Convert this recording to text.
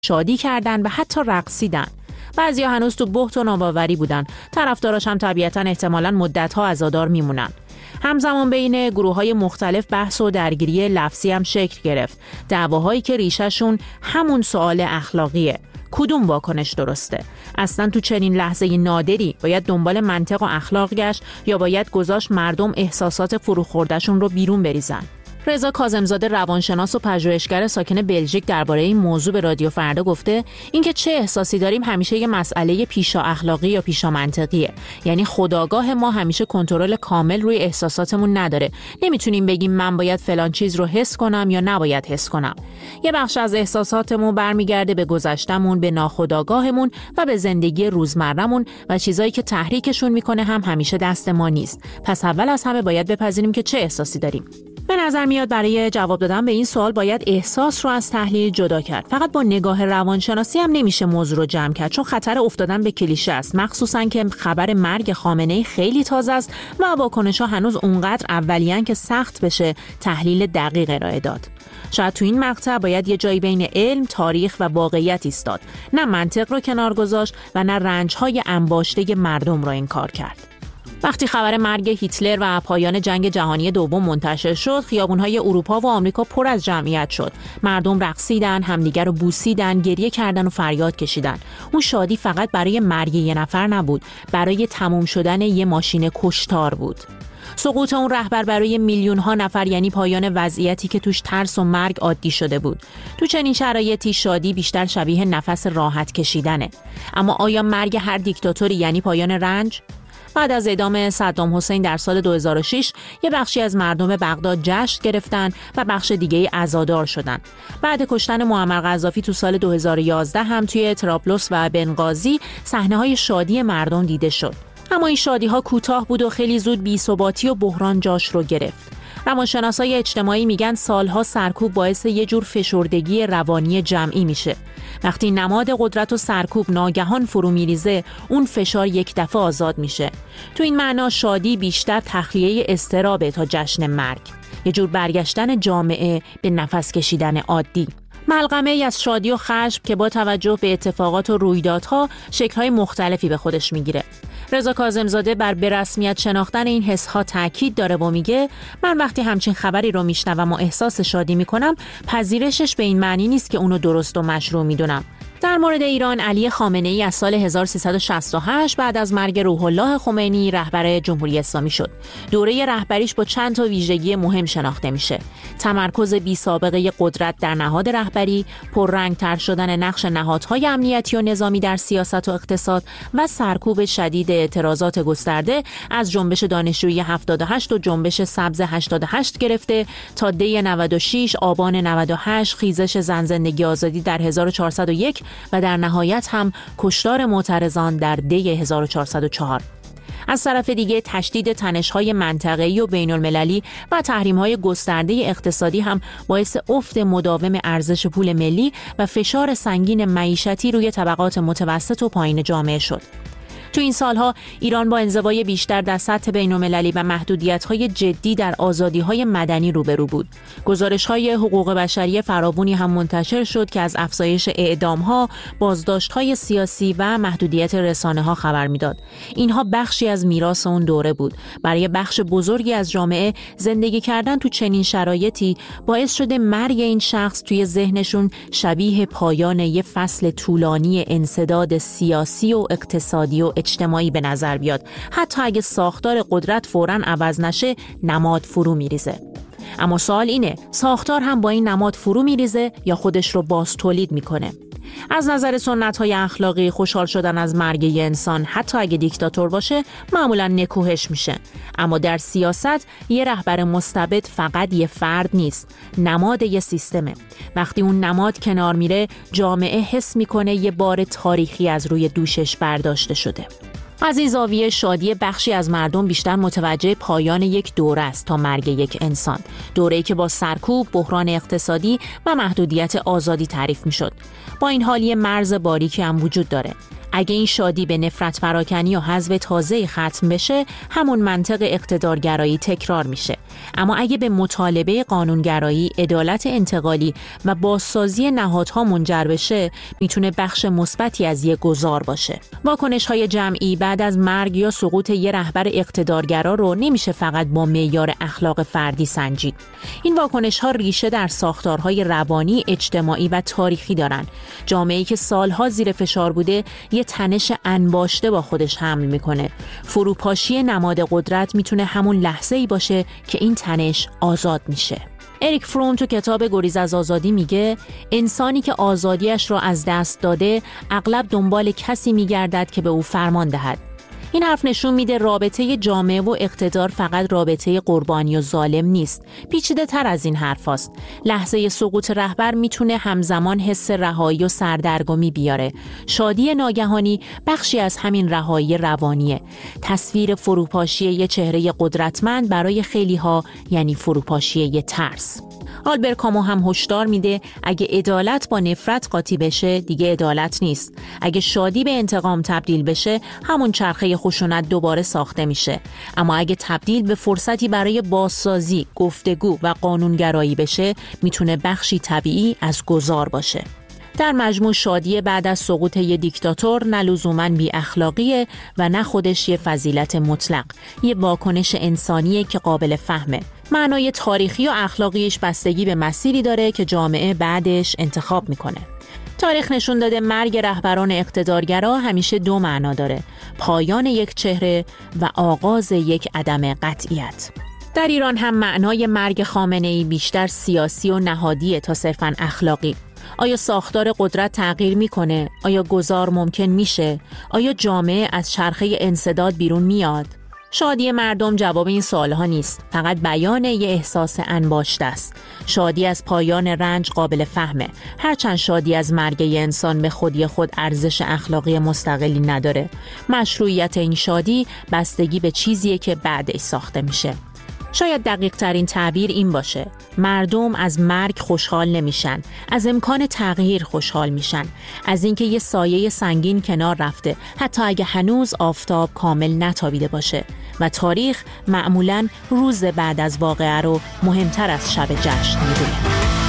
شادی کردن و حتی رقصیدن. بعضیا هنوز تو بهت و ناباوری بودن. طرفداراش هم طبیعتاً احتمالاً مدت‌ها عزادار میمونن. همزمان بین گروه‌های مختلف بحث و درگیری لفظی هم شکل گرفت. دعواهایی که ریشه‌شون همون سوال اخلاقیه. کدوم واکنش درسته؟ اصلا تو چنین لحظه نادری باید دنبال منطق و اخلاق گشت یا باید گذاشت مردم احساسات فروخورده‌شون رو بیرون بریزن؟ رضا کاظمزاده روانشناس و پژوهشگر ساکن بلژیک درباره این موضوع به رادیو فردا گفته اینکه چه احساسی داریم همیشه یه مسئله پیشا اخلاقی یا پیشا منطقیه. یعنی خودآگاه ما همیشه کنترل کامل روی احساساتمون نداره. نمیتونیم بگیم من باید فلان چیز رو حس کنم یا نباید حس کنم. یه بخش از احساساتمون برمیگرده به گذشتمون، به ناخودآگاهمون و به زندگی روزمرهمون و چیزایی که تحریکشون میکنه هم همیشه دست ما نیست. پس اول از همه باید بپذیریم که چه احساسی داریم. به نظر میاد برای جواب دادن به این سوال باید احساس رو از تحلیل جدا کرد. فقط با نگاه روانشناسی هم نمیشه موضوع رو جمع کرد، چون خطر افتادن به کلیشه است، مخصوصا که خبر مرگ خامنه‌ای خیلی تازه است و واکنش‌ها هنوز اونقدر اولیه‌ان که سخت بشه تحلیل دقیق ارائه داد. شاید تو این مقطع باید یه جایی بین علم، تاریخ و واقعیت ایستاد، نه منطق رو کنار گذاشت و نه رنج‌های انباشته مردم رو انکار کرد. وقتی خبر مرگ هیتلر و پایان جنگ جهانی دوم منتشر شد، خیابون‌های اروپا و آمریکا پر از جمعیت شد. مردم رقصیدن، همدیگر رو بوسیدن، گریه کردن و فریاد کشیدن. اون شادی فقط برای مرگ یه نفر نبود، برای تموم شدن یه ماشین کشتار بود. سقوط اون رهبر برای میلیون‌ها نفر یعنی پایان وضعیتی که توش ترس و مرگ عادی شده بود. تو چنین شرایطی شادی بیشتر شبیه نفس راحت کشیدنه. اما آیا مرگ هر دیکتاتوری یعنی پایان رنج؟ بعد از اعدام صدام حسین در سال 2006 یه بخشی از مردم بغداد جشن گرفتن و بخش دیگه عزادار شدن. بعد کشتن معمر قذافی تو سال 2011 هم توی طرابلس و بنغازی صحنه‌های شادی مردم دیده شد. اما این شادی‌ها کوتاه بود و خیلی زود بی‌ثباتی و بحران جاش رو گرفت. روانشناسای اجتماعی میگن سالها سرکوب باعث یه جور فشردگی روانی جمعی میشه. وقتی نماد قدرت و سرکوب ناگهان فرو میریزه، اون فشار یک دفعه آزاد میشه. تو این معنا شادی بیشتر تخلیه اضطرابه تا جشن مرگ. یه جور برگشتن جامعه به نفس کشیدن عادی. ملغمه ای از شادی و خشم که با توجه به اتفاقات و رویدادها شکل‌های مختلفی به خودش میگیره. رضا کاظمزاده بر به رسمیت شناختن این حس‌ها تاکید داره و میگه من وقتی همچین خبری رو میشنوم و احساس شادی میکنم، پذیرشش به این معنی نیست که اونو درست و مشروع میدونم. در مورد ایران، علی خامنه‌ای از سال 1368 بعد از مرگ روح الله خمینی رهبر جمهوری اسلامی شد. دوره رهبریش با چند تا ویژگی مهم شناخته میشه: تمرکز بی‌سابقه قدرت در نهاد رهبری، پررنگ‌تر شدن نقش نهادهای امنیتی و نظامی در سیاست و اقتصاد و سرکوب شدید اعتراضات گسترده از جنبش دانشجویی 78 و جنبش سبز 88 گرفته تا دی 96، آبان 98، خیزش زن زندگی آزادی در 1401 و در نهایت هم کشتار معترضان در دی 1404. از طرف دیگه تشدید تنش‌های منطقه‌ای و بین‌المللی و تحریم‌های گسترده اقتصادی هم باعث افت مداوم ارزش پول ملی و فشار سنگین معیشتی روی طبقات متوسط و پایین جامعه شد. تو این سالها ایران با انزوای بیشتر در سطح بین‌المللی و محدودیت‌های جدی در آزادی‌های مدنی روبرو بود. گزارش‌های حقوق بشری فراوانی هم منتشر شد که از افزایش اعدام‌ها، بازداشت‌های سیاسی و محدودیت رسانه‌ها خبر می‌داد. اینها بخشی از میراث اون دوره بود. برای بخش بزرگی از جامعه زندگی کردن تو چنین شرایطی باعث شده مرگ این شخص توی ذهنشون شبیه پایان یه فصل طولانی انسداد سیاسی و اقتصادی و اجتماعی به نظر بیاد. حتی اگه ساختار قدرت فوراً عوض نشه، نماد فرو میریزه. اما سوال اینه، ساختار هم با این نماد فرو میریزه یا خودش رو باز تولید میکنه؟ از نظر سنت‌های اخلاقی خوشحال شدن از مرگ یه انسان حتی اگه دیکتاتور باشه معمولاً نکوهش میشه. اما در سیاست یه رهبر مستبد فقط یه فرد نیست، نماد یه سیستمه. وقتی اون نماد کنار میره، جامعه حس میکنه یه بار تاریخی از روی دوشش برداشته شده. از این زاویه شادی بخشی از مردم بیشتر متوجه پایان یک دوره است تا مرگ یک انسان. دوره‌ای که با سرکوب، بحران اقتصادی و محدودیت آزادی تعریف می‌شد. با این حال یه مرز باریکی هم وجود داره. اگه این شادی به نفرت پراکنی یا حذف تازه ختم بشه، همون منطق اقتدارگرایی تکرار میشه. اما اگه به مطالبه قانونگرایی، عدالت انتقالی و بازسازی نهادها منجر بشه، میتونه بخش مثبتی از یک گذار باشه. واکنش‌های جمعی بعد از مرگ یا سقوط یه رهبر اقتدارگرا رو نمیشه فقط با معیار اخلاق فردی سنجید. این واکنش‌ها ریشه در ساختارهای روانی، اجتماعی و تاریخی دارن. جامعه‌ای که سالها زیر فشار بوده، یه تنش انباشته با خودش حمل میکنه. فروپاشی نماد قدرت میتونه همون لحظه‌ای باشه که این تنش آزاد میشه. اریک فروم تو کتاب گریز از آزادی میگه انسانی که آزادیش را از دست داده اغلب دنبال کسی میگردد که به او فرمان دهد. این حرف نشون میده رابطه جامعه و اقتدار فقط رابطه قربانی و ظالم نیست. پیچیده تر از این حرف هست. لحظه سقوط رهبر میتونه همزمان حس رهایی و سردرگمی بیاره. شادی ناگهانی بخشی از همین رهایی روانیه. تصویر فروپاشی یه چهره قدرتمند برای خیلی‌ها یعنی فروپاشی یه ترس. آلبر کامو هم هشدار میده اگه عدالت با نفرت قاطی بشه دیگه عدالت نیست. اگه شادی به انتقام تبدیل بشه همون چرخه خشونت دوباره ساخته میشه. اما اگه تبدیل به فرصتی برای بازسازی، گفتگو و قانونگرایی بشه میتونه بخشی طبیعی از گذار باشه. در مجموع شادی بعد از سقوط یه دیکتاتور نه لزوماً بی اخلاقیه و نه خودش یه فضیلت مطلق. یه واکنش انسانیه که قابل فهمه. معنای تاریخی و اخلاقیش بستگی به مسیری داره که جامعه بعدش انتخاب میکنه. تاریخ نشون داده مرگ رهبران اقتدارگرا همیشه دو معنا داره: پایان یک چهره و آغاز یک عدم قطعیت. در ایران هم معنای مرگ خامنه‌ای بیشتر سیاسی و نهادیه تا صرفاً اخلاقی. آیا ساختار قدرت تغییر میکنه؟ آیا گذار ممکن میشه؟ آیا جامعه از چرخه انسداد بیرون میاد؟ شادی مردم جواب این سوالها نیست، فقط بیان یه احساس انباشته است. شادی از پایان رنج قابل فهمه، هرچند شادی از مرگ یه انسان به خودی خود ارزش اخلاقی مستقلی نداره. مشروعیت این شادی بستگی به چیزیه که بعدش ساخته میشه. شاید دقیق ترین تعبیر این باشه: مردم از مرگ خوشحال نمیشن، از امکان تغییر خوشحال میشن، از اینکه یه سایه سنگین کنار رفته حتی اگه هنوز آفتاب کامل نتابیده باشه. و تاریخ معمولاً روز بعد از واقعه رو مهمتر از شب جشن میدونه.